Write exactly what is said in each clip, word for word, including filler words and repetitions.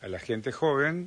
a la gente joven,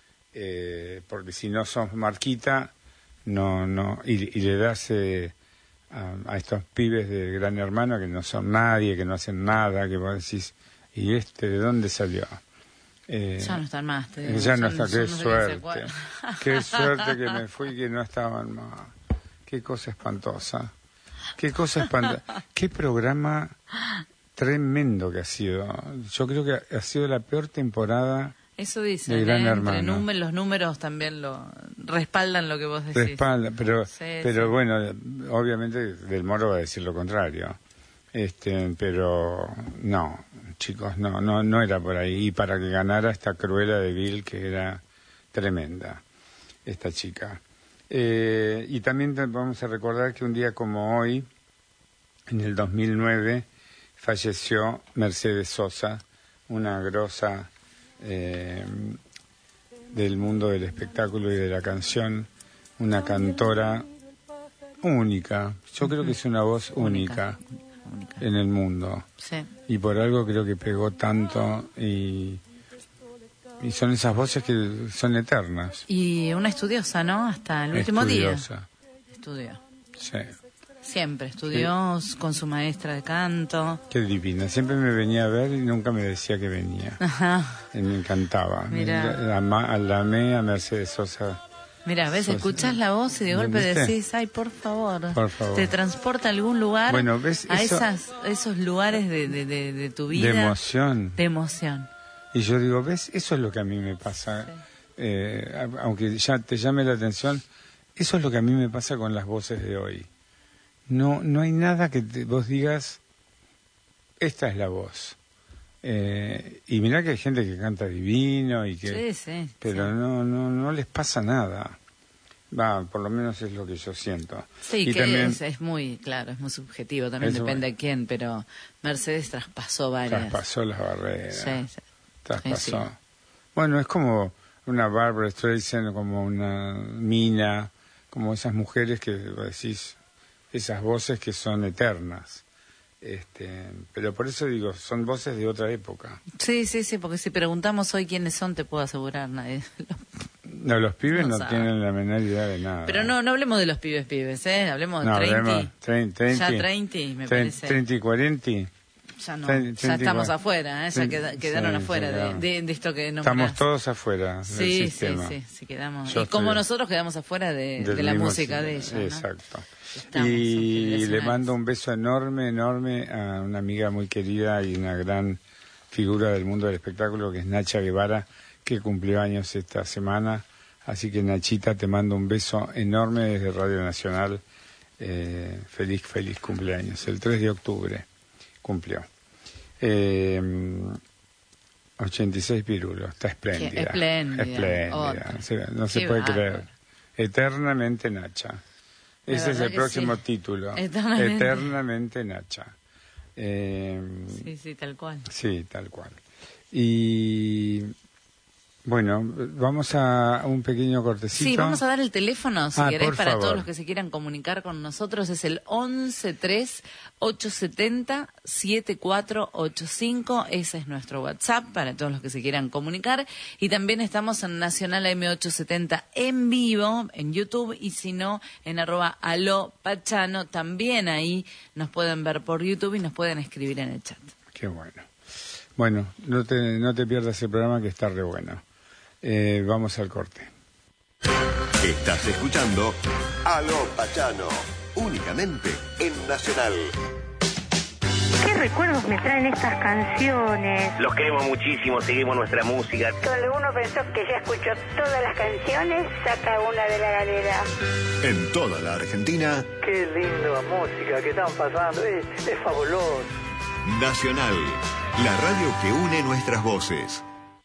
eh, porque si no sos marquita, no, no, y, y le das eh, a, a estos pibes de Gran Hermano que no son nadie, que no hacen nada, que vos decís, ¿y este de dónde salió? Eh, ya no están más, te digo. Ya no son, está, qué son suerte. Qué suerte que me fui, que no estaban más. Qué cosa espantosa. Qué cosa espantosa. Qué programa tremendo que ha sido. Yo creo que ha sido la peor temporada. Eso dicen, de Gran ¿eh? Hermano. Entre números, los números también lo respaldan lo que vos decís. Respalda, pero, sí, pero sí. bueno, obviamente Del Moro va a decir lo contrario. Este, pero no, chicos, no, no, no era por ahí. Y para que ganara esta Cruella de Vil, que era tremenda, esta chica. Eh, y también vamos a recordar que un día como hoy, en el dos mil nueve, falleció Mercedes Sosa, una grosa eh, del mundo del espectáculo y de la canción, una cantora única. Yo creo que es una voz única, única en el mundo. Sí. Y por algo creo que pegó tanto y... Y son esas voces que son eternas. Y una estudiosa, ¿no? Hasta el último estudiosa. día. Estudió. Sí. Siempre estudió sí. con su maestra de canto. Qué divina. Siempre me venía a ver y nunca me decía que venía. Ajá. Y me encantaba. Mira. La, la, la amé a Mercedes Sosa. Mira, a veces escuchás la voz y de golpe ¿viste? decís, ay, por favor, por favor, te transporta a algún lugar, bueno, ¿ves? a Eso, esas, esos lugares de, de, de, de tu vida. De emoción. De emoción. Y yo digo, ¿ves? Eso es lo que a mí me pasa. Sí. Eh, aunque ya te llame la atención, eso es lo que a mí me pasa con las voces de hoy. No, no hay nada que te, vos digas, esta es la voz. Eh, y mirá que hay gente que canta divino y que, sí, sí, pero sí. no, no, no les pasa nada. Va, por lo menos es lo que yo siento. Sí, y que también, es, es muy, claro, es muy subjetivo, también depende bueno. de quién, pero Mercedes traspasó varias. Traspasó las barreras. Sí, sí. Traspasó. Sí, sí. Bueno, es como una Barbra Streisand, como una Mina, como esas mujeres que decís, esas voces que son eternas. Este, pero por eso digo, son voces de otra época. Sí, sí, sí, porque si preguntamos hoy quiénes son, te puedo asegurar, nadie. No, los pibes no, no tienen la menor idea de nada. Pero no, no hablemos de los pibes pibes, ¿eh? Hablemos de no, treinta. treinta. Ya treinta, me parece. treinta y cuarenta. Ya no, treinta, ya estamos treinta, afuera, ¿eh? Ya queda, quedaron sí, afuera sí, de, claro. de, de esto que nombrás. Estamos todos afuera del sí, sistema. Sí, sí, sí, quedamos. Yo y como estoy... nosotros quedamos afuera de, de la música de ella, ¿no? Exacto. Estamos y le mando un beso enorme, enorme a una amiga muy querida y una gran figura del mundo del espectáculo que es Nacha Guevara, que cumplió años esta semana. Así que Nachita, te mando un beso enorme desde Radio Nacional. Eh, feliz, feliz cumpleaños. El tres de octubre cumplió. Eh, ochenta y seis pirulos, está espléndida. Espléndida. Espléndida. Se, no se Qué puede bárbaro. creer. Eternamente Nacha. Ese es el próximo sí. título. Eternamente, Eternamente Nacha. Eh, sí, sí, tal cual. Sí, tal cual. Y bueno, vamos a un pequeño cortecito. Sí, vamos a dar el teléfono, si ah, querés, para favor. todos los que se quieran comunicar con nosotros. Es el once tres ocho siete cero siete cuatro ocho cinco. Ese es nuestro WhatsApp para todos los que se quieran comunicar. Y también estamos en Nacional A M ochocientos setenta en vivo, en YouTube. Y si no, en arroba aló Pachano. También ahí nos pueden ver por YouTube y nos pueden escribir en el chat. Qué bueno. Bueno, no te, no te pierdas el programa que está re bueno. Eh, vamos al corte. Estás escuchando Aló Pachano, únicamente en Nacional. ¿Qué recuerdos me traen estas canciones? Los queremos muchísimo, seguimos nuestra música. Cuando uno pensó que ya escuchó todas las canciones, saca una de la galera. En toda la Argentina. Qué linda música que están pasando, es, es fabuloso. Nacional, la radio que une nuestras voces.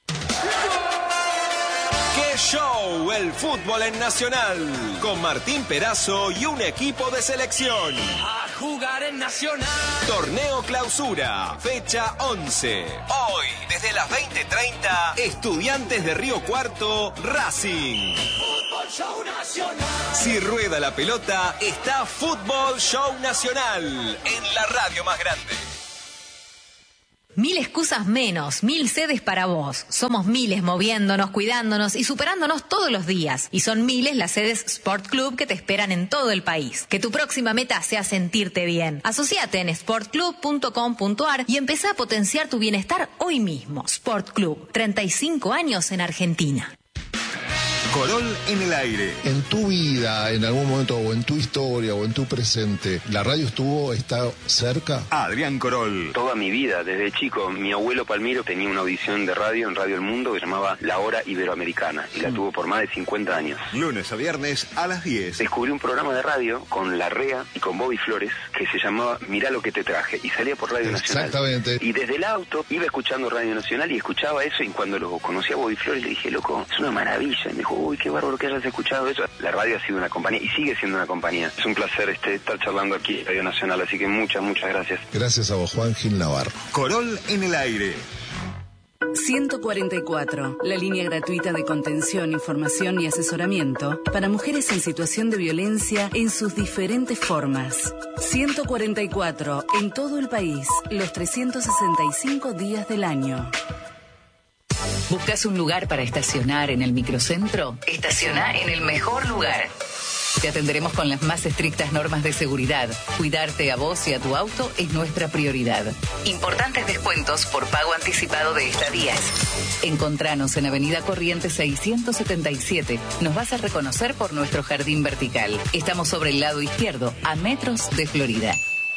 ¡Qué show! El fútbol en Nacional. Con Martín Perazo y un equipo de selección. A jugar en Nacional. Torneo Clausura, fecha once. Hoy, desde las veinte treinta, Estudiantes de Río Cuarto, Racing. Fútbol Show Nacional. Si rueda la pelota, está Fútbol Show Nacional en la radio más grande. Mil excusas menos, mil sedes para vos. Somos miles moviéndonos, cuidándonos y superándonos todos los días. Y son miles las sedes Sport Club que te esperan en todo el país. Que tu próxima meta sea sentirte bien. Asociate en sport club punto com punto a r y empezá a potenciar tu bienestar hoy mismo. Sport Club, treinta y cinco años en Argentina. Corol en el aire. En tu vida, en algún momento, o en tu historia, o en tu presente, ¿la radio estuvo, está cerca? Adrián Corol. Toda mi vida, desde chico, mi abuelo Palmiro tenía una audición de radio en Radio El Mundo que se llamaba La Hora Iberoamericana y la tuvo por más de cincuenta años. Lunes a viernes a las diez. Descubrí un programa de radio con Larrea y con Bobby Flores que se llamaba Mirá lo que te traje y salía por Radio Nacional. Exactamente. Y desde el auto iba escuchando Radio Nacional y escuchaba eso, y cuando lo conocí a Bobby Flores le dije, loco, es una maravilla. Y me dijo, uy, qué bárbaro que hayas escuchado eso. La radio ha sido una compañía y sigue siendo una compañía. Es un placer este, estar charlando aquí en Radio Nacional, así que muchas, muchas gracias. Gracias a vos, Juan Gil Navarro. Corol en el aire. ciento cuarenta y cuatro, la línea gratuita de contención, información y asesoramiento para mujeres en situación de violencia en sus diferentes formas. ciento cuarenta y cuatro, en todo el país, los trescientos sesenta y cinco días del año. ¿Buscas un lugar para estacionar en el microcentro? Estaciona en el mejor lugar. Te atenderemos con las más estrictas normas de seguridad. Cuidarte a vos y a tu auto es nuestra prioridad. Importantes descuentos por pago anticipado de estadías. Encontranos en Avenida Corrientes seiscientos setenta y siete. Nos vas a reconocer por nuestro jardín vertical. Estamos sobre el lado izquierdo, a metros de Florida.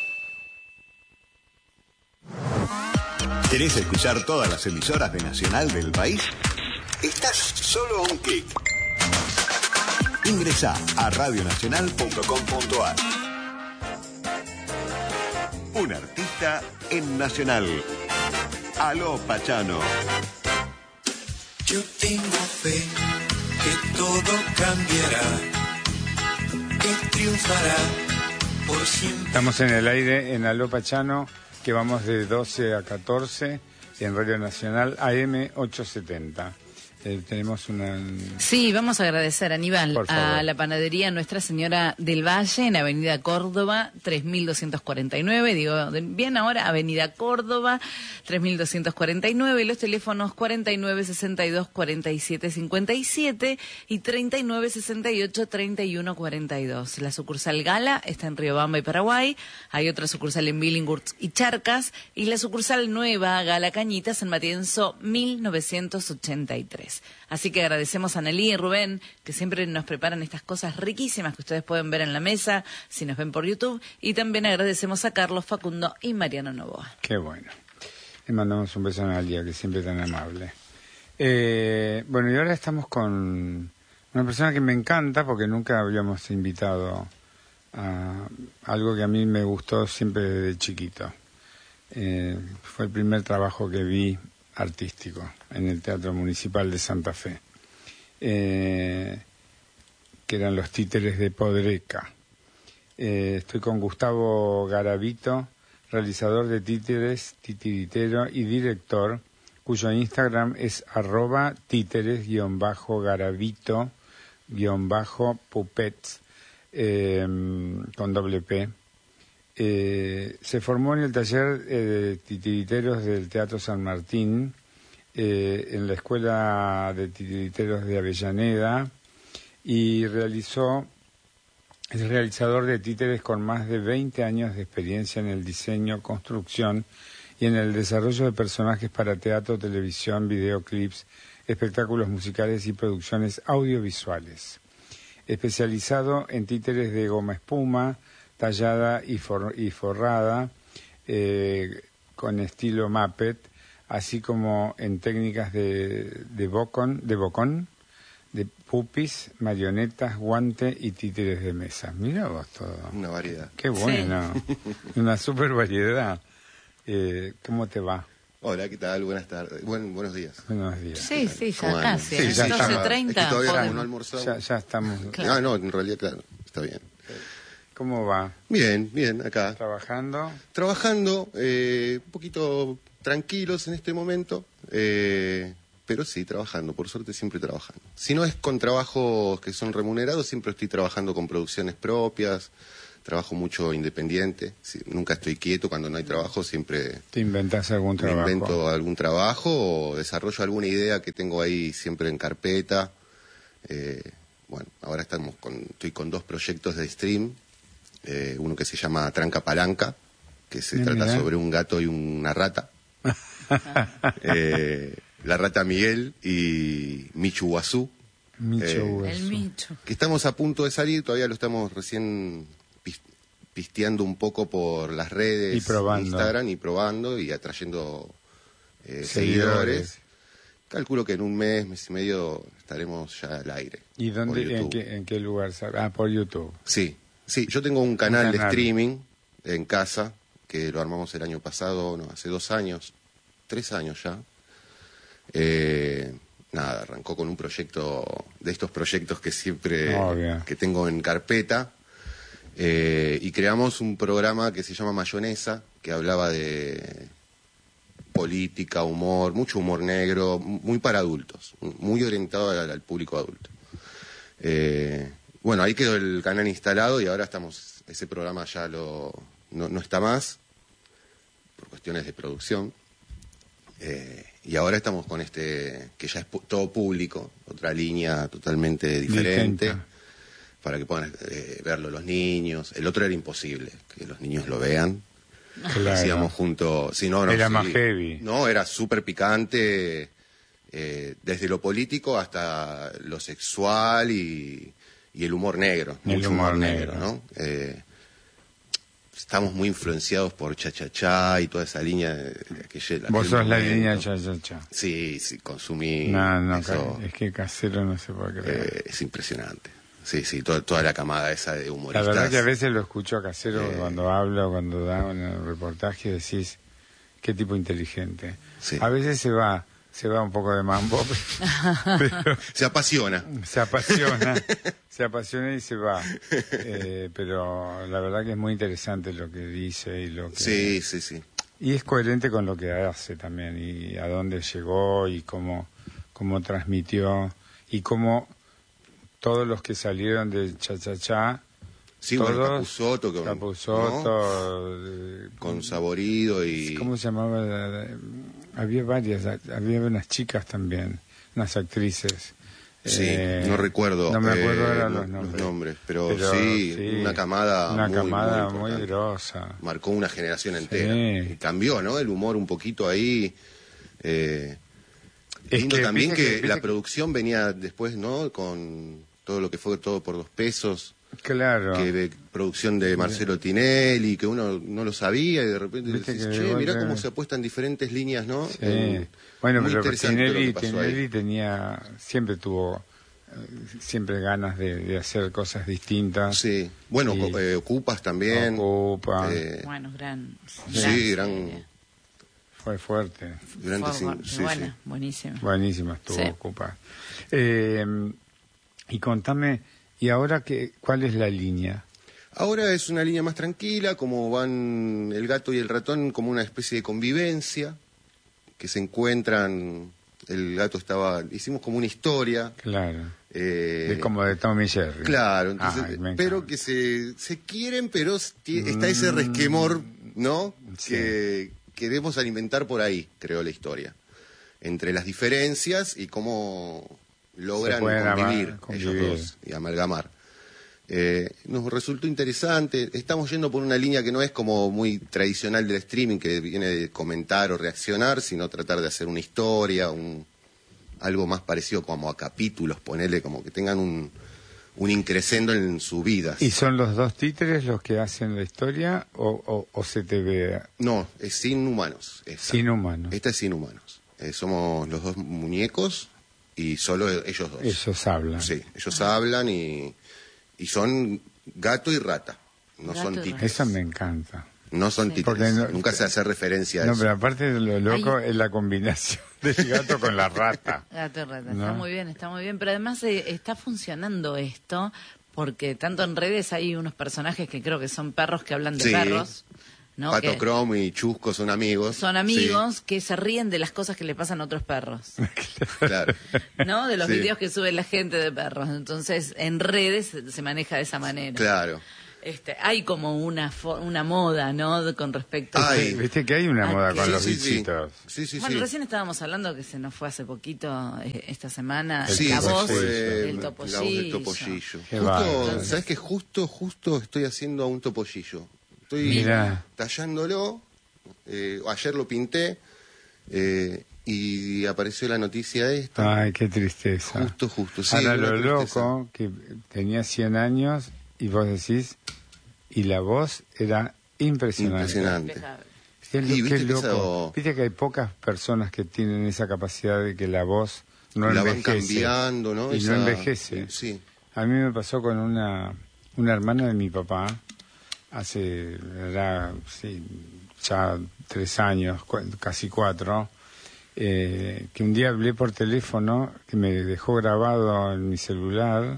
¿Querés escuchar todas las emisoras de Nacional del país? Estás solo a un clic. Ingresá a radio nacional punto com punto a r. Un artista en Nacional. Aló Pachano. Yo tengo fe que todo cambiará, que triunfará por siempre. Estamos en el aire en Aló Pachano, que vamos de doce a catorce en Radio Nacional A M ochocientos setenta. Eh, tenemos una... Sí, vamos a agradecer, Aníbal, a la panadería Nuestra Señora del Valle en Avenida Córdoba, tres mil doscientos cuarenta y nueve. Digo, bien ahora, Avenida Córdoba, tres mil doscientos cuarenta y nueve. Los teléfonos cuarenta y nueve sesenta y dos cuarenta y siete cincuenta y siete y treinta y nueve sesenta y ocho treinta y uno cuarenta y dos. La sucursal Gala está en Riobamba y Paraguay. Hay otra sucursal en Billinghurst y Charcas. Y la sucursal nueva, Gala Cañitas, en Matienzo, mil novecientos ochenta y tres. Así que agradecemos a Nelly y Rubén, que siempre nos preparan estas cosas riquísimas que ustedes pueden ver en la mesa, si nos ven por YouTube. Y también agradecemos a Carlos, Facundo y Mariano Novoa. Qué bueno. Le mandamos un beso a Analia, que siempre es tan amable. Eh, bueno, y ahora estamos con una persona que me encanta, porque nunca habíamos invitado a algo que a mí me gustó siempre desde chiquito. Eh, fue el primer trabajo que vi artístico en el Teatro Municipal de Santa Fe, eh, que eran Los Títeres de Podreca. Eh, estoy con Gustavo Garavito, realizador de títeres, titiritero y director, cuyo Instagram es arroba títeres-garavito-puppets, eh, con doble P. Eh, se formó en el taller eh, de titiriteros del Teatro San Martín, eh, en la Escuela de Titiriteros de Avellaneda, y realizó, es realizador de títeres con más de veinte años de experiencia en el diseño, construcción y en el desarrollo de personajes para teatro, televisión, videoclips, espectáculos musicales y producciones audiovisuales. Especializado en títeres de goma espuma, tallada y, for, y forrada, eh, con estilo Muppet, así como en técnicas de, de bocón, de bocón, de pupis, marionetas, guante y títeres de mesa. Mira vos todo. Una variedad. Qué bueno. Sí. Una super variedad. Eh, ¿Cómo te va? Hola, ¿qué tal? Buenas tardes. Buen, buenos días. Buenos días. Sí, sí, ya casi. Sí, ya doce treinta. Es que todavía no almorzamos. Ya, ya estamos. Claro. No, no, en realidad, claro, está bien. ¿Cómo va? Bien, bien, acá. ¿Trabajando? Trabajando, eh, un poquito tranquilos en este momento. Eh, pero sí, trabajando, por suerte siempre trabajando. Si no es con trabajos que son remunerados, siempre estoy trabajando con producciones propias, trabajo mucho independiente, sí, nunca estoy quieto cuando no hay trabajo, siempre... ¿Te inventas algún trabajo? Me invento algún trabajo o desarrollo alguna idea que tengo ahí siempre en carpeta. Eh, bueno, ahora estamos con, estoy con dos proyectos de stream, eh, uno que se llama Tranca Palanca, que se Bien, trata mirá. sobre un gato y una rata. eh, la rata Miguel y Michu Guazú. Michu Eh, Guazú. El Micho. que estamos a punto de salir, todavía lo estamos recién pis- pisteando un poco por las redes, Y probando. Instagram, y probando y atrayendo eh, Seguidores. seguidores. Calculo que en un mes, mes y medio estaremos ya al aire. ¿Y por dónde, en YouTube. qué, en qué lugar? sab- Ah, por YouTube. Sí, sí, yo tengo un canal, de canal. streaming en casa, que lo armamos el año pasado, no, hace dos años, tres años ya. Eh, nada, arrancó con un proyecto, de estos proyectos que siempre, Obvio. que tengo en carpeta, eh, y creamos un programa que se llama Mayonesa, que hablaba de política, humor, mucho humor negro, muy para adultos, muy orientado al, al público adulto. Eh, bueno, ahí quedó el canal instalado y ahora estamos, ese programa ya lo, no, no está más, por cuestiones de producción. Eh, y ahora estamos con este, que ya es pu- todo público, otra línea totalmente diferente, Distinta. para que puedan eh, verlo los niños. El otro era imposible, que los niños lo vean. Claro. Hacíamos juntos, sí, no, no, Era sí. más heavy. No, era súper picante, eh, desde lo político hasta lo sexual y, y el humor negro, El mucho humor humor negro, negro. ¿no? Eh, estamos muy influenciados por Cha Cha Cha y toda esa línea de, de aquella- Vos aquel sos la momento. línea cha cha cha. Sí, sí, consumí No, no, eso, ca- es que Casero no se puede creer. eh, es impresionante. Sí, sí, toda, toda la camada esa de La humoristas. verdad que a veces lo escucho a Casero Eh. cuando habla o cuando da un reportaje, decís, qué tipo inteligente. Sí. A veces se va, se va un poco de mambo, pero Se apasiona. se apasiona, se apasiona y se va. Eh, pero la verdad que es muy interesante lo que dice y lo que... Sí, sí, sí. Y es coherente con lo que hace también, y a dónde llegó, y cómo, cómo transmitió, y cómo todos los que salieron de Cha Cha Cha, Sí, todos, bueno, Capusotto, con, Capusotto, eh, con Saborido y... ¿cómo se llamaba? La- la- había varias, había unas chicas también, unas actrices. Sí, Eh, no recuerdo, No me acuerdo eh, ahora no- los nombres. los nombres, pero sí, una camada Una muy, camada muy muy, importante. grosa. Marcó una generación entera. Sí. Y cambió, ¿no? El humor un poquito ahí. Eh, Es lindo que, también viste que, que- viste la que- producción venía después, ¿no? Con todo lo que fue Todo por Dos Pesos. Claro. Que de producción de Marcelo Tinelli, que uno no lo sabía y de repente Viste decís, que che, llegó mirá el- cómo se apuestan diferentes líneas, ¿no? Sí. Eh, Bueno, muy pero interesante lo Tinelli, que pasó ahí. Tinelli tenía, siempre tuvo, eh, siempre ganas de, de hacer cosas distintas. Sí. Bueno, Y- co- eh, Ocupas también. Ocupa. Eh, Bueno, gran. sí, gran... serie. Fue fuerte. Durante Fue cin- bu- sí, buena, sí. buenísima. Buenísima estuvo Sí. Ocupa. Eh, y contame, ¿y ahora qué, cuál es la línea? Ahora es una línea más tranquila, como van el gato y el ratón, como una especie de convivencia, que se encuentran, el gato estaba, hicimos como una historia. Claro. eh, De como de Tommy Jerry. Claro, entonces, Ay, me pero encanta. que se, se quieren, pero ti- está ese resquemor, ¿no? Sí. Que queremos alimentar por ahí, creo, la historia. Entre las diferencias y cómo logran Se pueden convivir, amar, convivir. ellos dos y amalgamar. Eh, nos resultó interesante. Estamos yendo por una línea que no es como muy tradicional del streaming, que viene de comentar o reaccionar, sino tratar de hacer una historia, un, algo más parecido como a capítulos, ponerle como que tengan un, un increscendo en sus vidas. ¿Y son los dos títeres los que hacen la historia o, o, o se te ve No, es sin humanos. Esta, sin humanos? esta es sin humanos. Eh, somos los dos muñecos y solo ellos dos. Ellos hablan. Sí, ellos hablan y, y son gato y rata. No Gato son y rata. títeres. Esa me encanta. No son Sí. títeres. Porque no- Nunca se hace referencia a No, eso. pero aparte de lo loco Ay. es la combinación del gato con la rata. Gato y rata, ¿No? está muy bien, está muy bien. Pero además eh, está funcionando esto, porque tanto en redes hay unos personajes que creo que son perros que hablan de Sí. perros. ¿no? Pato Que Cromo y Chusco son amigos. son amigos que se ríen de las cosas que le pasan a otros perros, Claro. ¿no? De los Sí. videos que sube la gente de perros. Entonces, en redes se, se maneja de esa manera. Claro. Este, hay como una fo- una moda, ¿no? De- con respecto a... Ay, viste que hay una Ah, moda que- con Sí, los sí, sí. bichitos. Sí, sí, Bueno, sí. recién estábamos hablando que se nos fue hace poquito, eh, esta semana, Sí, la se voz fue del la voz del topollillo. topollillo. Qué Justo, bárbaro. ¿sabes qué? Justo, justo estoy haciendo a un topollillo. Estoy Mirá. tallándolo. eh, ayer lo pinté eh, y apareció la noticia esta. Ay, qué tristeza. Justo, justo. Sí, Ahora una lo tristeza. loco, que tenía cien años y vos decís, y la voz era impresionante. Impresionante. Qué, lo- Y viste qué que loco. eso- Viste que hay pocas personas que tienen esa capacidad de que la voz no La van envejece. cambiando, ¿no? Y Esa- no envejece. Sí. A mí me pasó con una, una hermana de mi papá, hace, era, sí, ya tres años, cu- casi cuatro, eh, que un día hablé por teléfono, que me dejó grabado en mi celular,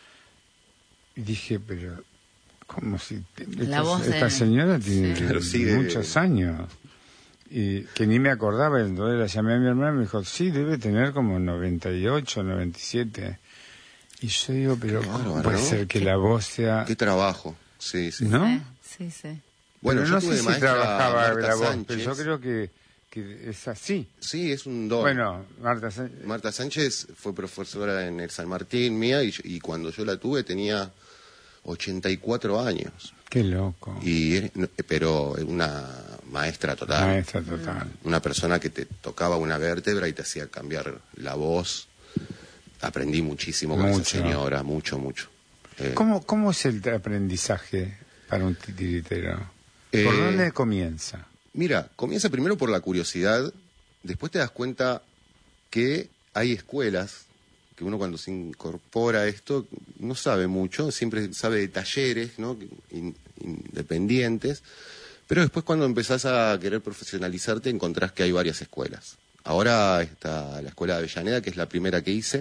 y dije, pero, ¿cómo si La esta, voz de- esta señora tiene Sí. Claro, sigue- muchos años? Y que ni me acordaba, entonces la llamé a mi hermana y me dijo, sí, debe tener como noventa y ocho, noventa y siete. Y yo digo, pero Qué ¿cómo bárbaro, puede ¿no? ser que la voz sea... Qué trabajo. Sí, sí. ¿No? Sí, sí. Bueno, Pero yo no tuve sé si maestra trabajaba Marta la voz, Sánchez. pero yo creo que, que es así. Sí, es un don. Bueno, Marta Sánchez... Marta Sánchez fue profesora en el San Martín mía y, y cuando yo la tuve tenía ochenta y cuatro años. Qué loco. Y, es- no, pero una maestra total. Maestra total. Una persona que te tocaba una vértebra y te hacía cambiar la voz. Aprendí muchísimo con Mucho. esa señora, mucho, mucho. Eh, ¿Cómo, ¿Cómo es el aprendizaje para un titiritero? ¿Por Eh, dónde comienza? Mira, comienza primero por la curiosidad, después te das cuenta que hay escuelas, que uno cuando se incorpora a esto no sabe mucho, siempre sabe de talleres, ¿no? In- independientes, pero después cuando empezás a querer profesionalizarte encontrás que hay varias escuelas. Ahora está la escuela de Avellaneda, que es la primera que hice,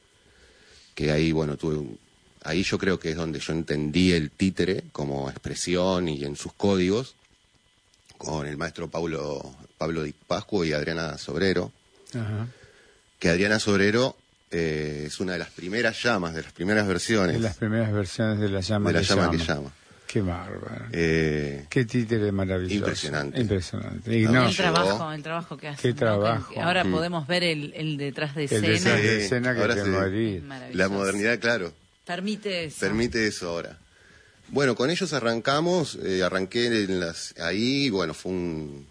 que ahí, bueno, tuve un- ahí yo creo que es donde yo entendí el títere como expresión y en sus códigos, con el maestro Pablo, Pablo Di Pascuo y Adriana Sobrero, Ajá. que Adriana Sobrero eh, es una de las primeras llamas, de las primeras versiones En las primeras versiones de La Llama, de la que, llama llama. que llama. Qué bárbaro. Eh, Qué títere maravilloso. Impresionante. Impresionante. Y No, no, el llegó. trabajo, el trabajo que hace. Qué ¿no? trabajo. Que ahora Mm. podemos ver el, el detrás de el escena. deseo de Sí, escena que ahora te sí. morís. Maravilloso. la modernidad, claro, Permite eso. permite eso ahora. Bueno, con ellos arrancamos, eh, arranqué en las, ahí, bueno, fue un,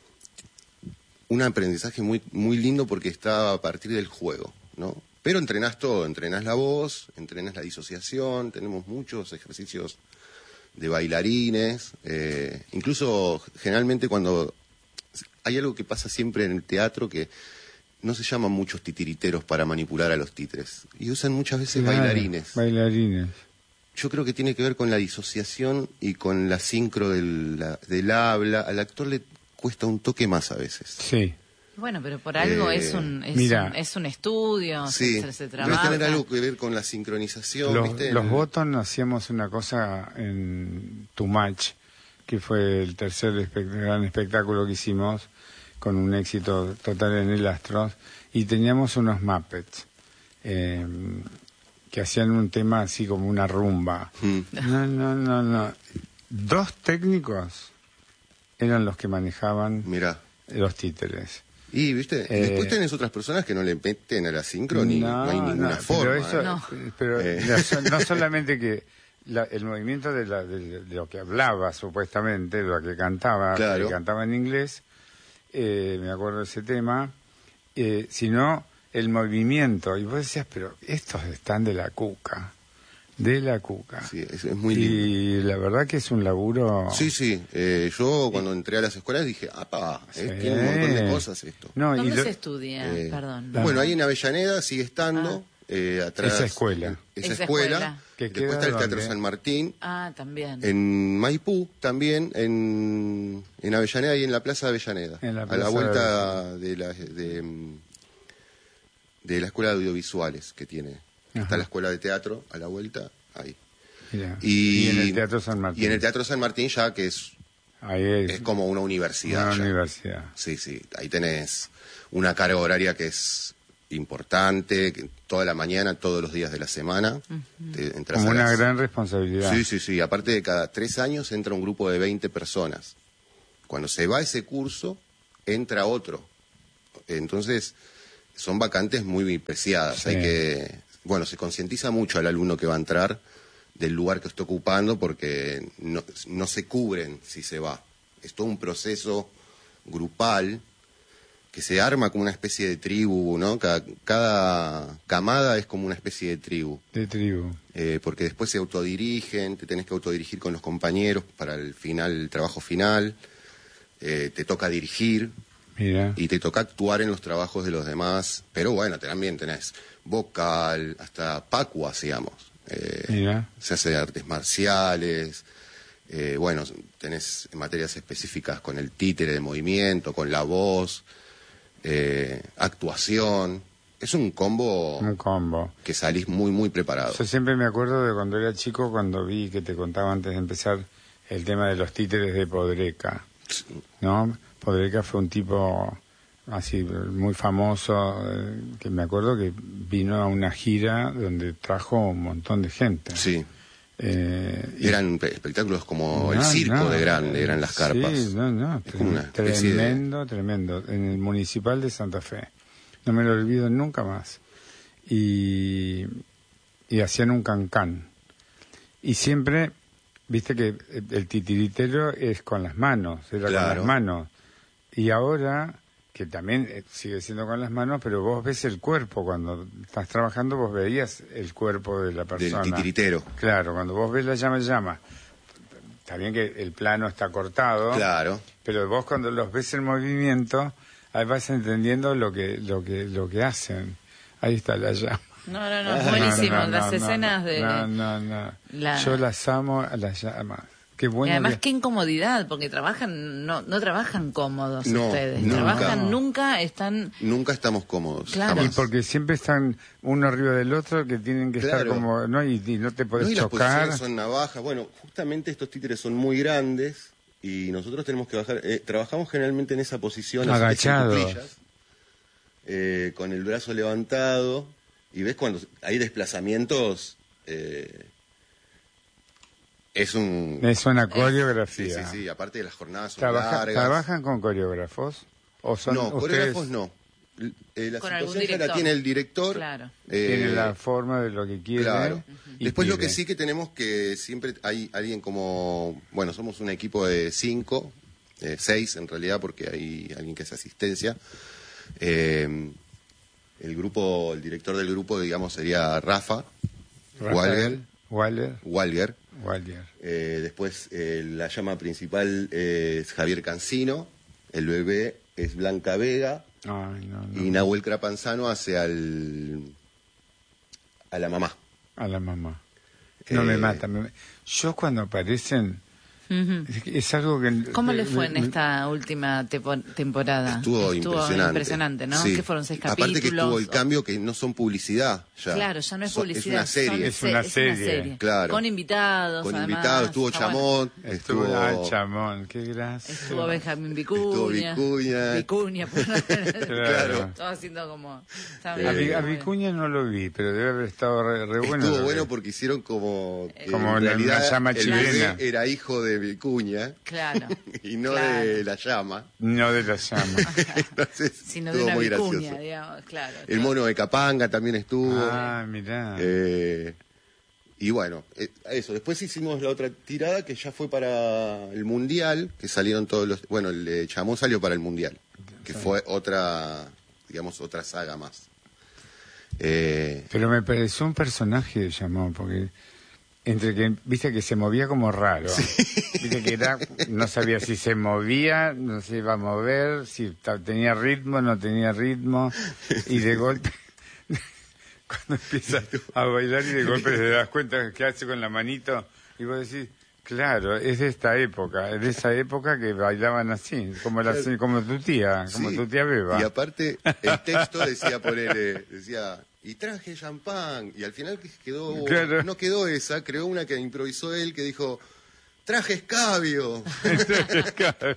un aprendizaje muy, muy lindo porque está a partir del juego, ¿no? Pero entrenás todo, entrenás la voz, entrenás la disociación, tenemos muchos ejercicios de bailarines, eh, incluso generalmente cuando hay algo que pasa siempre en el teatro que no se llaman muchos titiriteros para manipular a los títeres y usan muchas veces Claro, bailarines. Bailarines. Yo creo que tiene que ver con la disociación y con la sincro del, la- del habla. Al actor le cuesta un toque más a veces. Sí. Bueno, pero por algo Eh, es, un, es, mira. un, es un estudio, Sí, se, se debe trabaja. tener algo que ver con la sincronización. Los, ¿viste? los El- Bottom hacíamos una cosa en Too Much, que fue el tercer espe- gran espectáculo que hicimos, con un éxito total en el Astros, y teníamos unos Muppets eh, que hacían un tema así como una rumba. Mm. No, no, no, no. Dos técnicos eran los que manejaban Mirá. los títeres. Y, ¿viste? Eh, Después tenés otras personas que no le meten a la sincro ni no, hay ninguna no, forma. Pero, eso, ¿eh? No. pero Eh. no, so- no solamente que la- el movimiento de, la- de- de lo que hablaba supuestamente, de lo que cantaba, Claro. que cantaba en inglés, eh, me acuerdo de ese tema, eh, sino el movimiento. Y vos decías, pero estos están de la cuca, de la cuca. Sí, es, es muy lindo. Y la verdad que es un laburo... Sí, sí. Eh, yo cuando entré a las escuelas dije, ¡apa! eh, Sí. tiene un montón de cosas esto. No, y ¿Dónde lo- se estudia? Eh, Perdón. Bueno, ahí en Avellaneda sigue estando. eh, atrás, Esa escuela. Esa, Esa escuela. escuela. Que Después queda está el Teatro ¿dónde? San Martín. Ah, también. En Maipú también, en, en Avellaneda y en la Plaza de Avellaneda. En la a Plaza la de vuelta de la, de, mm, de la Escuela de Audiovisuales que tiene. Ajá. Está la Escuela de Teatro a la vuelta, ahí. Mirá. Y, Y en el Teatro San Martín. Y en el Teatro San Martín ya que es Ahí es, es como una universidad. Una ya. universidad. Sí, sí, ahí tenés una carga horaria que es importante, que toda la mañana, todos los días de la semana. Uh-huh. te entras Como a una las... gran responsabilidad. Sí, sí, sí. Aparte de cada tres años entra un grupo de veinte personas. Cuando se va ese curso, entra otro. Entonces, son vacantes muy preciadas. Sí. Hay que, bueno, se concientiza mucho al alumno que va a entrar del lugar que está ocupando porque no, no se cubren si se va. Es todo un proceso grupal que se arma como una especie de tribu, ¿no? Cada, cada camada es como una especie de tribu. De tribu. Eh, porque después se autodirigen, te tenés que autodirigir con los compañeros para el final, el trabajo final. Eh, te toca dirigir. Mira. Y te toca actuar en los trabajos de los demás. Pero bueno, también tenés vocal, hasta pacua, digamos. Eh, Mira. Se hace de artes marciales. Eh, bueno, tenés materias específicas con el títere de movimiento, con la voz, eh, actuación. Es un combo, Un combo. que salís muy, muy preparado. Yo siempre me acuerdo de cuando era chico, cuando vi que te contaba antes de empezar el tema de los títeres de Podreca, ¿no? Podreca fue un tipo así muy famoso, eh, que me acuerdo que vino a una gira donde trajo un montón de gente. Sí. Eh, y Eran espectáculos como el No, circo no, de grande, eran las carpas. Sí, no, no, Es como una especie de- tremendo, tremendo. En el Municipal de Santa Fe. No me lo olvido nunca más. Y, y hacían un cancán. Y siempre, viste que el titiritero es con las manos, era con Claro. las manos. Y ahora, que también eh, sigue siendo con las manos, pero vos ves el cuerpo. Cuando estás trabajando, vos veías el cuerpo de la persona. Del titiritero. Claro, cuando vos ves la llama llama, está bien que el plano está cortado, Claro. pero vos cuando los ves en movimiento, ahí vas entendiendo lo que lo que lo que hacen. Ahí está la llama. No, no, no, es buenísimo. No, no, las no, escenas no, de... No, no, no. La- Yo las amo a las llamas. Qué bueno. y además que- qué incomodidad, porque trabajan, no, no trabajan cómodos No, ustedes. nunca. Trabajan nunca, están... Nunca estamos cómodos. Claro. jamás. Y porque siempre están uno arriba del otro, que tienen que estar Claro. como, ¿no? Y, y no te podés No, y las chocar. posiciones son navajas. Bueno, justamente estos títeres son muy grandes y nosotros tenemos que bajar. Eh, trabajamos generalmente en esa posición, así que Agachados. en cuclillas, eh, con el brazo levantado. Y ves cuando hay desplazamientos. Eh, es un. Es una Sí, coreografía. sí, sí. Aparte de las jornadas son Trabaja- largas. ¿Trabajan con coreógrafos? ¿O son no, ustedes? coreógrafos no. L- eh, la Con algún situación ya la director. tiene el director. Claro. eh, Tiene la forma de lo que quiere. Claro. y Después lo pide. que sí que tenemos que siempre hay alguien como, bueno, somos un equipo de cinco, eh, seis en realidad, porque hay alguien que hace asistencia. Eh, el grupo, el director del grupo, digamos, sería Rafa Rafael, Walger. Waller. Walger. Walger. Eh, después eh, la llama principal es Javier Cancino, el bebé es Blanca Vega Ay, no, no. y Nahuel Crapanzano hace al a la mamá. A la mamá. No Eh, me mata. me- Yo cuando aparecen, Ujú. es, que es algo que... ¿Cómo que- le fue en me- esta última tepo- temporada? Estuvo, impresionante. impresionante, ¿no? Sí. Que fueron seis Aparte capítulos. que estuvo el cambio que no son publicidad ya. Claro, ya no es Son- publicidad. Es una serie. son Es se- una serie. Claro. Con invitados. Con además. invitados, estuvo Está bueno. Chamón, Estuvo, estuvo, ah, Chamón, qué gracia. Estuvo Benjamín Vicuña. estuvo Vicuña. Vicuña, por- Claro. Estaba haciendo como... estaba A, Vi- bien, a muy bien. Vicuña no lo vi, pero debe haber estado re, re bueno. Estuvo lo bueno vi. porque hicieron como que Como en una- realidad una llama el chilena. bebé era hijo de Vicuña Claro. y no Claro. de la llama. No de la llama. Entonces Sino de estuvo una muy Vicuña, gracioso. digamos, claro. El mono de Capanga también estuvo. Ah, mirá. Eh, y bueno, eh, eso. Después hicimos la otra tirada que ya fue para el Mundial, que salieron todos los... Bueno, el de Chamón salió para el Mundial, que fue otra, digamos, otra saga más. Eh, Pero me pareció un personaje de Chamón, porque entre que, viste que se movía como raro. Viste que era, no sabía si se movía, no se iba a mover, si ta- tenía ritmo, no tenía ritmo, y de golpe, cuando empieza a bailar y de golpe te das cuenta que hace con la manito, y vos decís, claro, es de esta época, es de esa época que bailaban así, como la, como tu tía, como sí, tu tía Beba. Y aparte, el texto decía ponerle, decía, y traje champán, y al final quedó, Claro. no quedó esa, creó una que improvisó él, que dijo, traje escabio. Claro.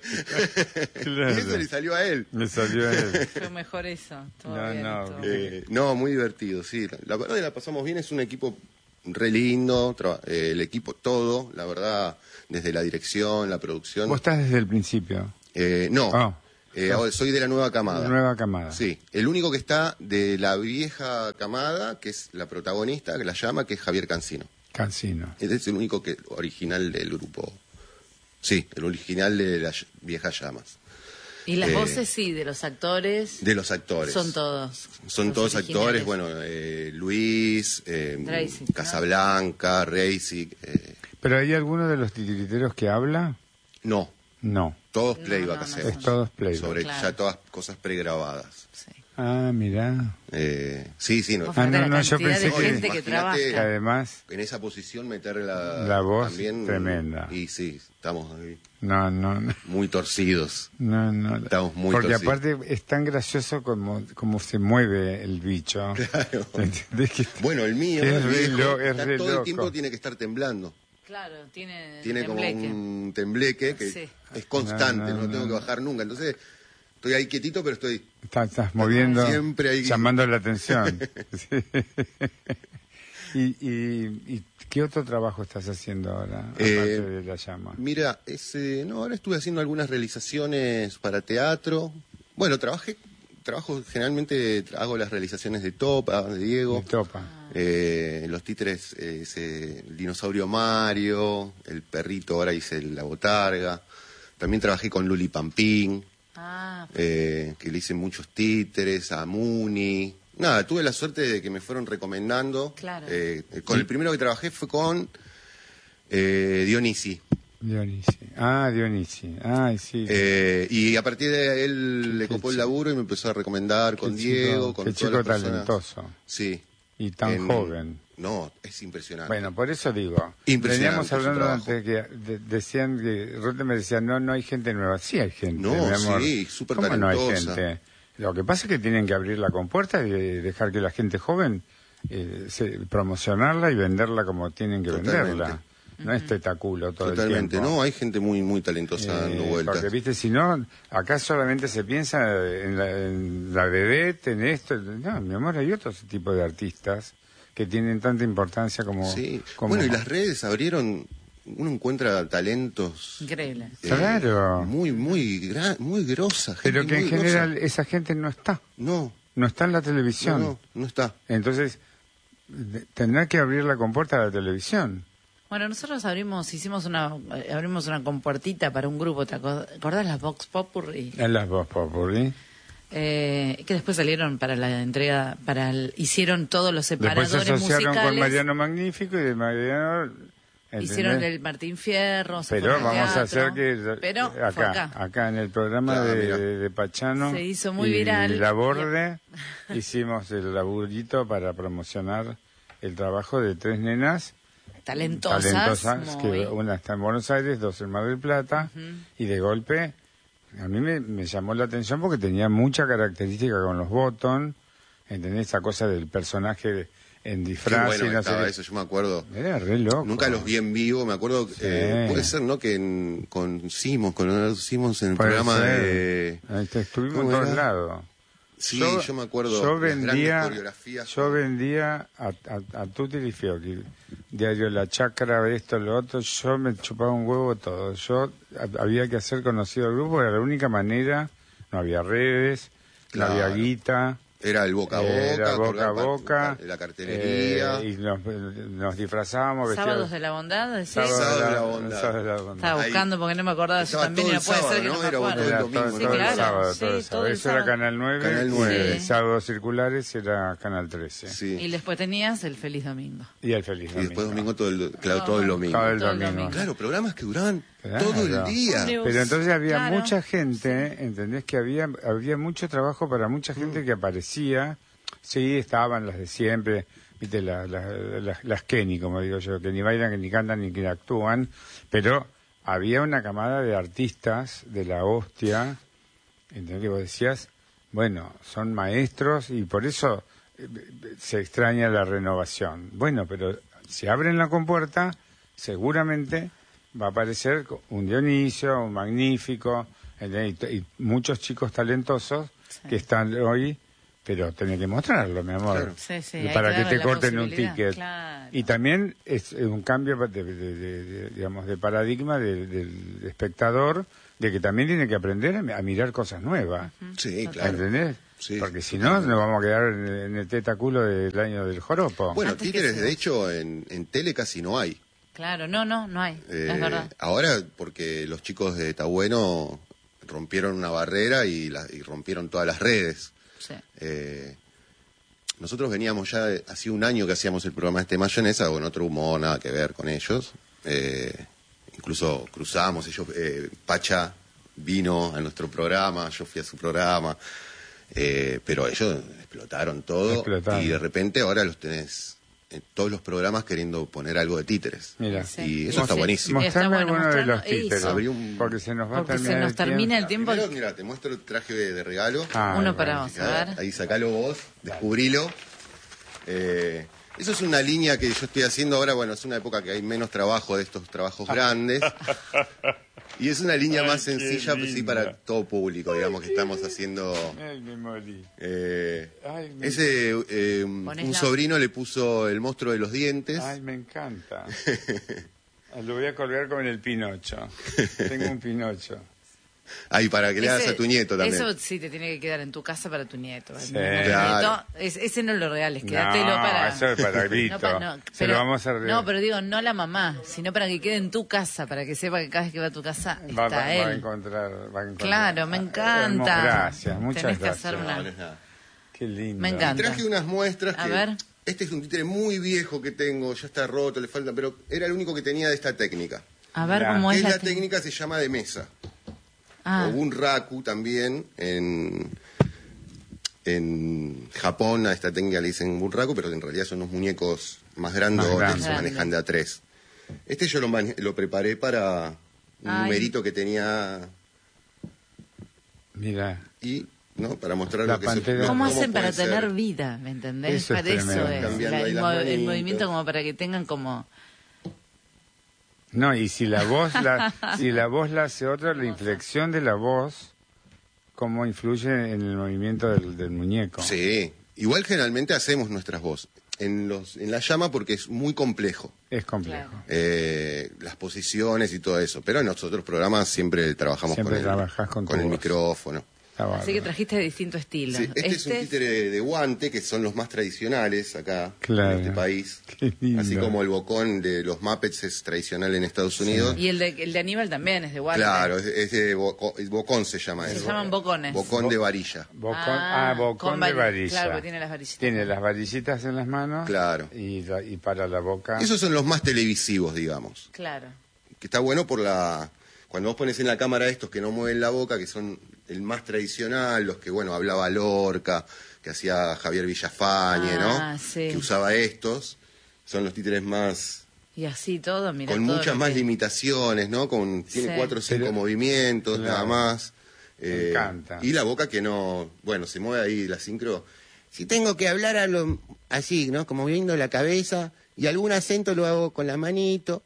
Y eso le salió a él. Le salió a él. Fue mejor eso. Todo No, bien, no, todo Eh, no, muy divertido, sí. La, la verdad que la pasamos bien, es un equipo re lindo, tra- eh, el equipo todo, la verdad, desde la dirección, la producción. ¿Vos estás desde el principio? Eh, no, Ah. eh, ahora soy de la nueva camada. Nueva camada. Sí, el único que está de la vieja camada, que es la protagonista, que la llama, que es Javier Cancino. Cancino. Ese es el único que original del grupo. Sí, el original de las viejas llamas. Y las Eh, voces, sí, de los actores. De los actores. Son todos. Son los todos originales. actores, bueno, eh, Luis, eh, Reisic, ¿no? Casablanca, Reisic. Eh, ¿Pero hay alguno de los titiriteros que habla? no, No. todos No, playback no, no hacemos. Es todos playback. Sobre Claro. ya todas cosas pregrabadas. Sí. Ah, mirá. Eh, sí, sí, no. Vos Ah, fíjate no, la no, yo cantidad pensé de que- gente que trabaja. Imagínate- Además, En esa posición meter la, La voz también, tremenda. Y sí, estamos ahí no, no, no. muy torcidos. No, no. Estamos muy Porque torcidos. aparte es tan gracioso como, como se mueve el bicho. Claro. ¿Entendés? Que Bueno, el mío, es el re viejo, lo- es está re todo loco. el tiempo tiene que estar temblando. Claro, tiene. Tiene como tembleque. un tembleque que Sí. es constante, No, no, no, lo tengo no. que bajar nunca. Entonces, estoy ahí quietito, pero estoy... Estás, estás moviendo, Siempre hay- llamando la atención. Sí. ¿Y, y, ¿Y qué otro trabajo estás haciendo ahora, aparte Eh, de La Llama? Mira, ese, no, ahora estuve haciendo algunas realizaciones para teatro. Bueno, trabajé, trabajo generalmente, hago las realizaciones de Topa, de Diego. De Topa. Eh, los títeres, eh, ese, el dinosaurio Mario, el perrito, ahora hice la botarga. También trabajé con Luli Pampín, Ah, eh, que le hice muchos títeres, a Muni. Nada, tuve la suerte de que me fueron recomendando. Claro. Eh, con el primero que trabajé fue con eh, Dionisi. Dionisi. Ah, Dionisi. Ay, sí. Eh, y a partir de él le Qué copó el chico. laburo y me empezó a recomendar con Qué Diego, chico- con qué todas chico las personas. talentoso. Sí. Y tan En- joven. No, es impresionante. Bueno, por eso digo. Impresionante Veníamos su hablando trabajo. antes que de- decían que Rote me decía, no, no hay gente nueva. Sí hay gente, No, mi amor. sí, súper ¿Cómo no hay talentosa. gente? Lo que pasa es que tienen que abrir la compuerta y dejar que la gente joven eh, se- promocionarla y venderla como tienen que Totalmente. venderla. No es tetaculo todo Totalmente, el tiempo. no, hay gente muy muy talentosa dando Eh, vueltas. Porque, viste, si no, acá solamente se piensa en la, en la vedette, en esto. No, mi amor, hay otro tipo de artistas que tienen tanta importancia como... Sí. como- Bueno, y las redes abrieron, uno encuentra talentos increíble. eh, Claro. muy muy gra- muy grosa, gente Pero que en muy grosa. general esa gente no está. No, No está en la no, televisión. no, no está. Entonces, de- tendrá que abrir la compuerta a la televisión. Bueno, nosotros abrimos, hicimos una, eh, abrimos una compuertita para un grupo, ¿te acor- acordás las Vox Populi? En las Voz Populi. Eh, que después salieron para la entrega, para el- hicieron todos los Después se separadores asociaron musicales. con Mariano Magnífico y de Mariano... ¿entendés? Hicieron el Martín Fierro, se Pero fueron al vamos a teatro. hacer que Pero acá, fue acá, acá. en el programa Claro, de, mira. de Pachano Se hizo muy y viral. La Borde, hicimos el laburito para promocionar el trabajo de tres nenas Talentosas. talentosas, muy- que una está en Buenos Aires, dos en Mar del Plata, y de golpe a mí me, me llamó la atención porque tenía mucha característica con los Bottom, ¿entendés? Esa cosa del personaje en Qué disfraz bueno y no sé estaba qué. eso, yo me acuerdo. Era re loco. Nunca los vi en vivo, me acuerdo, eh, puede ser, ¿no? Que en- con Simons, con Leonardo Simons en el Puede programa ser. de... Ahí está, estuvimos en ¿Cómo todos era? lados. Sí, yo, me acuerdo. Yo las grandes vendía, coreografías. yo vendía a, a, a Tutti y Fiocchi, diario La Chacra, esto, lo otro, yo me chupaba un huevo todo. Yo a- había que hacer conocido al grupo, era la única manera, no había redes, Claro. no había guita. Era el boca a boca, Era boca a colgar pa- boca. la cartelería. eh, y nos, nos disfrazábamos vestidos. Sábados de la bondad, ¿decís? Sábados Sábados de de la, la bondad. sábados de la bondad. Estaba Ahí. buscando porque no me acordaba de eso Estaba también todo y el no puede sábado, ser que ¿no? no me Era acuerdo. todo el Era domingo, todo, ¿no? todo el claro, sábado, sí, todo el todo sábado. el Eso era sábado. Canal nueve, Canal nueve. y sábados circulares era Canal trece. Sí. Y después tenías el Feliz Domingo. Y el Feliz Y Domingo. después domingo todo el, claro, todo el domingo. Todo el Todo el domingo. domingo. Claro, programas que duraban Claro. todo el día. Dios. Pero entonces había Claro. mucha gente, ¿entendés? Que había había mucho trabajo para mucha gente que aparecía. Sí, estaban las de siempre, viste, la- la- las, las Kenny, como digo yo, que ni bailan, que ni cantan, ni que actúan. Pero había una camada de artistas de la hostia, ¿entendés? Que vos decías, bueno, son maestros y por eso eh, se extraña la renovación. Bueno, pero si abren la compuerta, seguramente va a aparecer un Dionisio, un Magnífico, ¿entendés? y, y muchos chicos talentosos sí. que están hoy, pero tenés que mostrarlo, mi amor, claro. sí, sí, para que, que te corten un ticket. Claro. Y también es un cambio de, de, de, de, de digamos, de paradigma del, del espectador, de que también tiene que aprender a, a mirar cosas nuevas. Uh-huh. Sí, claro. ¿Entendés? Sí, porque si no, nos vamos a quedar en, en el tetaculo del año del joropo. Bueno, títeres, de hecho, en, en tele casi no hay. Claro, no, no, no hay, eh, es verdad. Ahora, porque los chicos de Tabueno rompieron una barrera y, la, y rompieron todas las redes. Sí. Eh, nosotros veníamos ya, hacía un año que hacíamos el programa este Mayonesa, con otro humor, nada que ver con ellos. Eh, incluso cruzamos, ellos, eh, Pacha vino a nuestro programa, yo fui a su programa. Eh, pero ellos explotaron todo explotaron. Y de repente ahora los tenés en todos los programas queriendo poner algo de títeres. Mira. Sí. Y eso sí. está buenísimo. Mostrame bueno, alguno de los títeres, un... porque se nos va porque a terminar, se nos el, termina tiempo. el tiempo. Primero, mira, te muestro el traje de, de regalo. Ah, Uno para vos, a ver. Ahí sacalo vos, descubrilo. Eh, eso es una línea que yo estoy haciendo ahora, bueno, es una época que hay menos trabajo de estos trabajos grandes. Y es una línea Ay, más sencilla pues, sí, para todo público, digamos, que estamos haciendo... Ay, me morí. Eh, Ay, me... Ese, eh, un sobrino le puso el monstruo de los dientes. Ay, me encanta. Lo voy a colgar con el Pinocho. Tengo un Pinocho. Ay, para que le ese, hagas a tu nieto también. Eso sí te tiene que quedar en tu casa para tu nieto. Sí. Claro. Nieto, es, ese no es lo real, es quedártelo no, para... eso es para Vito. no, pa, no, Se pero, lo vamos a... No, pero digo, no la mamá, sino para que quede en tu casa, para que sepa que cada vez que va a tu casa va, está va, él. Va a encontrar, va a encontrar. Claro, me encanta. Gracias, muchas Tenés gracias. Que hacer una... no, Qué lindo. Me encanta. Y traje unas muestras a que... ver. Este es un títere muy viejo que tengo, ya está roto, le falta, pero era el único que tenía de esta técnica. A ver cómo es, es la, la técnica, se llama de mesa. Ah. O bunraku también, en, en Japón a esta técnica le dicen bunraku, pero en realidad son unos muñecos más grandotes más que se manejan de a tres. Este yo lo, lo preparé para un Ay. numerito que tenía... Mira. Y, ¿no? Para mostrar la lo que se ¿Cómo, ¿Cómo hacen para ser? tener vida? ¿Me entendés? Eso para es eso es. La, el, mo el movimiento como para que tengan como... No, y si la voz la, si la voz la hace otra, la inflexión de la voz, ¿cómo influye en el movimiento del, del muñeco? Sí, igual generalmente hacemos nuestras voces en los en la llama porque es muy complejo. Es complejo. Claro. Eh, las posiciones y todo eso, pero en otros programas siempre trabajamos siempre con, el, con, con el micrófono. Así que trajiste de distinto estilo. Sí, este, este es un títere de guante, que son los más tradicionales acá, claro. en este país. Así como el bocón de los Muppets es tradicional en Estados Unidos. Sí. Y el de, el de Aníbal también es de guante. Claro, es, es de boco, es bocón se llama se eso. Se llaman bocones. Bocón de varilla. Bocón, ah, ah, bocón de varilla. Claro, porque tiene las varillitas. Tiene las varillitas en las manos. Claro. Y, y para la boca. Esos son los más televisivos, digamos. Claro. Que está bueno por la... Cuando vos pones en la cámara estos que no mueven la boca, que son el más tradicional, los que, bueno, hablaba Lorca, que hacía Javier Villafañe, ah, ¿no? Sí. Que usaba estos, son los títeres más... Y así todo, mira. Con todo muchas más que... limitaciones, ¿no? Con, tiene sí. cuatro o cinco Pero, movimientos, claro. nada más. Me eh, encanta. Y la boca que no... Bueno, se mueve ahí la sincro. Si tengo que hablar a lo, así, ¿no? Como moviendo la cabeza, y algún acento lo hago con la manito.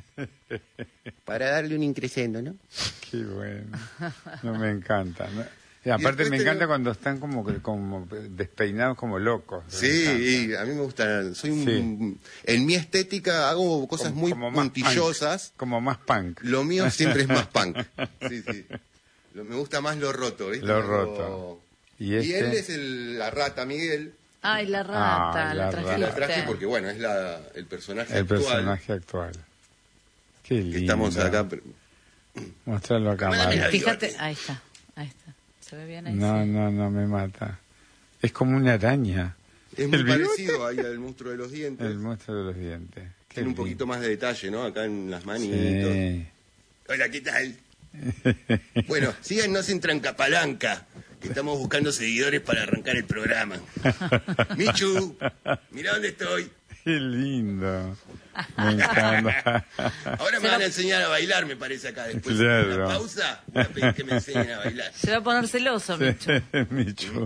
Para darle un increscendo, ¿no? Qué bueno. No, me encanta. Y aparte y me encanta te... cuando están como, como despeinados como locos. Sí, y a mí me gusta. Soy un, sí. En mi estética hago cosas como, muy como puntillosas. Punk, como más punk. Lo mío siempre es más punk. Sí, sí. Lo, me gusta más lo roto, ¿viste? Lo roto. Y, este... y él es el, la rata Miguel. Ay, la rata, Ay, la, la trajiste. La traje porque, bueno, es la, el personaje el actual. El personaje actual. Qué lindo. Estamos acá. Mostrarlo a cámara. Fíjate, ahí está, ahí está. ¿Se ve bien ahí? No, sí. no, no me mata. Es como una araña. Es muy parecido ahí al monstruo de los dientes. El monstruo de los dientes. Qué Tiene lindo. un poquito más de detalle, ¿no? Acá en las manitos. Sí. Hola, ¿qué tal? Bueno, síganos en Trancapalanca, que estamos buscando seguidores para arrancar el programa. Michu, mira dónde estoy. Qué lindo. Me encanta. Ahora me van a enseñar a bailar, me parece, acá. Después claro. de la pausa, voy a pedir que me enseñen a bailar. Se va a poner celoso, Michu. Michu.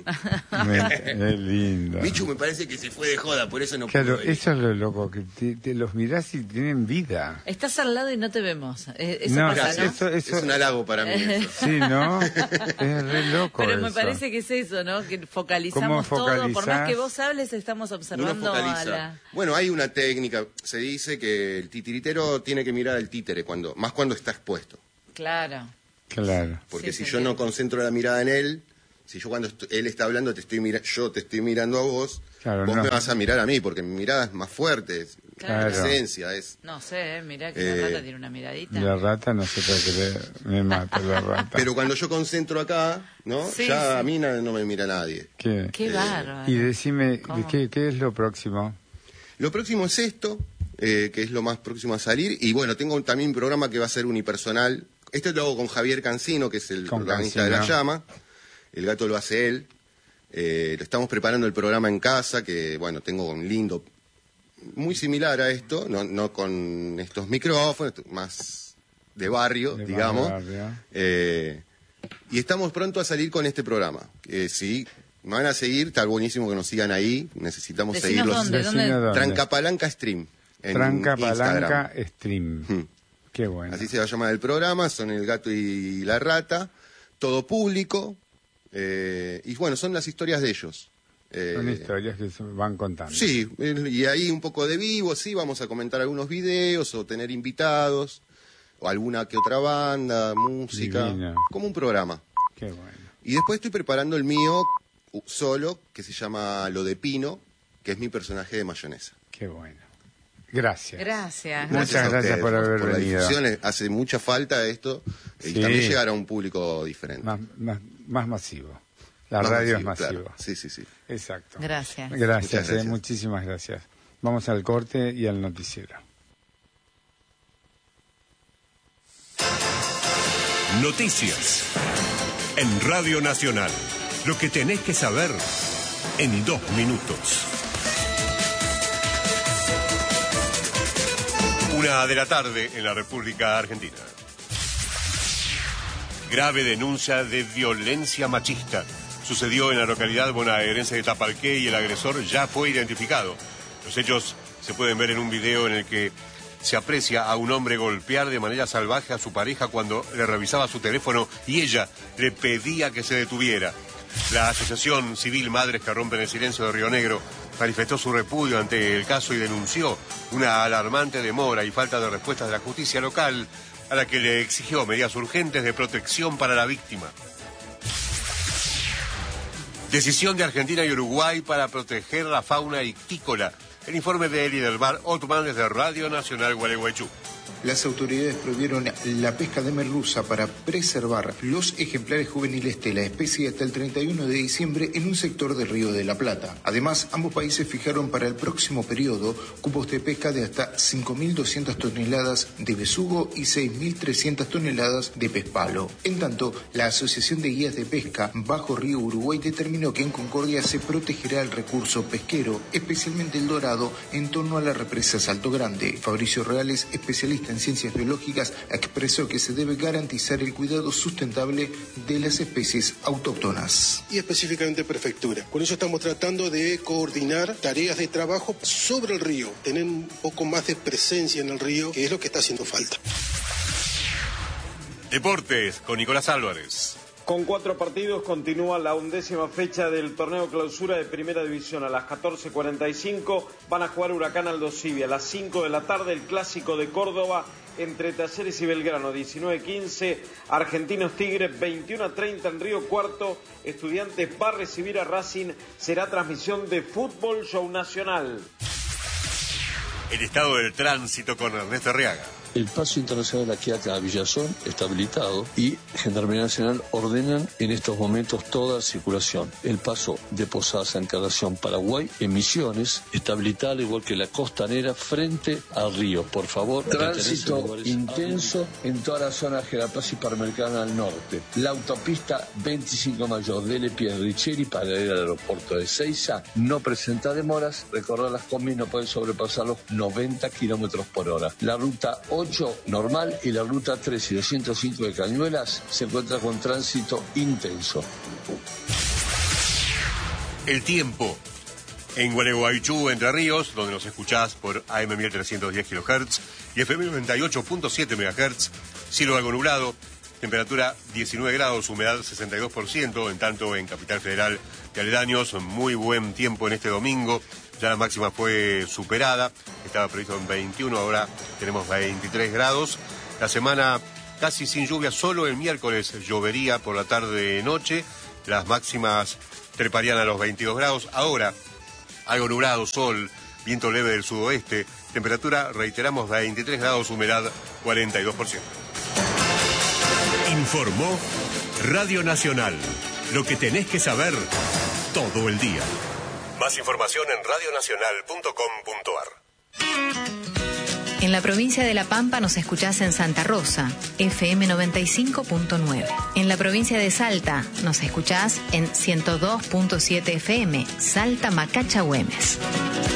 Me- es lindo. Michu me parece que se fue de joda, por eso no Claro, pudo venir. eso es lo loco, que te, te los mirás y tienen vida. Estás al lado y no te vemos. Eh, Eso No, pasa, ¿no? eso- eso- Es un halago para mí eso. Sí, ¿no? Es re loco Pero me eso. parece que es eso, ¿no? Que focalizamos ¿Cómo todo. Por más focalizás? que vos hables, estamos Uno observando a focaliza. la... Bueno, hay una técnica, se dice que el titiritero tiene que mirar al títere, cuando, más cuando está expuesto. Claro. Claro. Porque Sí, si se yo no entiende. concentro la mirada en él, si yo cuando est- él está hablando, te estoy mira yo te estoy mirando a vos, Claro, vos no. me vas a mirar a mí, porque mi mirada es más fuerte, es Claro. presencia, es... No sé, eh, mirá que Eh, la rata tiene una miradita. La rata no se puede creer, me mata la rata. Pero cuando yo concentro acá, ¿no? Sí, ya sí. a mí na- no me mira nadie. ¿Qué? Qué bárbaro. Y decime, ¿Cómo? ¿qué, ¿qué es lo próximo? Lo próximo es esto, eh, que es lo más próximo a salir. Y bueno, tengo también un programa que va a ser unipersonal. Este lo hago con Javier Cancino, que es el Con protagonista de La Cancino. Llama. El gato lo hace él. Eh, lo estamos preparando el programa en casa, que bueno, tengo un lindo, muy similar a esto, no, no con estos micrófonos, más de barrio, De digamos. barrio. Eh, y estamos pronto a salir con este programa. Que sí, me van a seguir, está buenísimo que nos sigan ahí. Necesitamos Decinos seguirlos. dónde, dónde- Decinos dónde. Trancapalanca Stream. En Tranca Instagram. Palanca Stream. Hmm. Qué bueno. Así se va a llamar el programa, son el gato y la rata, todo público, eh, y bueno, son las historias de ellos. Eh, Son historias que se van contando. Sí, eh, y ahí un poco de vivo, sí, vamos a comentar algunos videos o tener invitados, o alguna que otra banda, música, Divino. como un programa. Qué bueno. Y después estoy preparando el mío uh, solo, que se llama Lo de Pino, que es mi personaje de mayonesa. Qué bueno. Gracias. Gracias. Muchas a gracias ustedes por haber la venido. difusión, eh, hace mucha falta esto, y Sí. también llegar a un público diferente. Más, más, más masivo. La Más radio es masivo, masiva. claro. Sí, sí, sí. Exacto. Gracias. Gracias, Muchas eh, gracias. muchísimas gracias. Vamos al corte y al noticiero. Noticias. En Radio Nacional. Lo que tenés que saber en dos minutos. Una de la tarde en la República Argentina. Grave denuncia de violencia machista. Sucedió en la localidad bonaerense de Tapalqué y el agresor ya fue identificado. Los hechos se pueden ver en un video en el que se aprecia a un hombre golpear de manera salvaje a su pareja cuando le revisaba su teléfono y ella le pedía que se detuviera. La Asociación Civil Madres que Rompen el Silencio de Río Negro manifestó su repudio ante el caso y denunció una alarmante demora y falta de respuestas de la justicia local, a la que le exigió medidas urgentes de protección para la víctima. Decisión de Argentina y Uruguay para proteger la fauna ictícola. El informe de Eli del Bar Otman desde Radio Nacional Gualeguaychú. Las autoridades prohibieron la pesca de merluza para preservar los ejemplares juveniles de la especie hasta el treinta y uno de diciembre en un sector del Río de la Plata. Además, ambos países fijaron para el próximo periodo cupos de pesca de hasta cinco mil doscientas toneladas de besugo y seis mil trescientas toneladas de pez palo. En tanto, la Asociación de Guías de Pesca Bajo Río Uruguay determinó que en Concordia se protegerá el recurso pesquero, especialmente el dorado, en torno a la represa Salto Grande. Fabricio Reales, especialista en ciencias biológicas, expresó que se debe garantizar el cuidado sustentable de las especies autóctonas. Y específicamente prefectura. Con eso estamos tratando de coordinar tareas de trabajo sobre el río, tener un poco más de presencia en el río, que es lo que está haciendo falta. Deportes con Nicolás Álvarez. Con cuatro partidos continúa la undécima fecha del torneo clausura de Primera División. A las catorce cuarenta y cinco van a jugar Huracán Aldo Civi. A las cinco de la tarde el Clásico de Córdoba entre Talleres y Belgrano. diecinueve quince Argentinos Tigres. veintiuno treinta en Río Cuarto Estudiantes va a recibir a Racing. Será transmisión de Fútbol Show Nacional. El estado del tránsito con Ernesto Arriaga. El paso internacional aquí a Villazón está habilitado y Gendarmería Nacional ordenan en estos momentos toda circulación. El paso de Posadas a Encarnación, Paraguay, en Misiones, está habilitado igual que la costanera frente al río. Por favor, tránsito intenso en toda la zona de la Plaza Hipermercana al norte. La autopista veinticinco de mayo de Lepier Richeri para ir al aeropuerto de Seiza no presenta demoras. Recorrer las combis no pueden sobrepasar los noventa kilómetros por hora. La ruta ocho normal y la ruta tres y doscientos cinco de Cañuelas se encuentra con tránsito intenso. El tiempo. En Gualeguaychú, Entre Ríos, donde nos escuchás por A M mil trescientos diez kilohertz y F M noventa y ocho punto siete megahertz, cielo algo nublado, temperatura diecinueve grados, humedad sesenta y dos por ciento, en tanto en Capital Federal y aledaños, muy buen tiempo en este domingo, ya la máxima fue superada, estaba previsto en veintiuno, ahora tenemos veintitrés grados, la semana casi sin lluvia, solo el miércoles llovería por la tarde-noche, las máximas treparían a los veintidós grados, ahora algo nublado, sol, viento leve del sudoeste, temperatura, reiteramos, veintitrés grados, humedad cuarenta y dos por ciento. Informó Radio Nacional, lo que tenés que saber todo el día. Más información en radio nacional punto com punto a r. En la provincia de La Pampa nos escuchás en Santa Rosa, F M noventa y cinco punto nueve. En la provincia de Salta nos escuchás en ciento dos punto siete F M, Salta Macacha Güemes.